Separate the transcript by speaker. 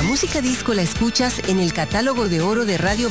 Speaker 1: música disco la escuchas en el catálogo de oro de Radio